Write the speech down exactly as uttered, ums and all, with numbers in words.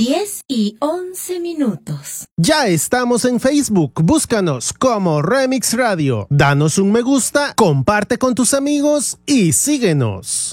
diez y once minutos. Ya estamos en Facebook. Búscanos como Remix Radio. Danos un me gusta, comparte con tus amigos y síguenos.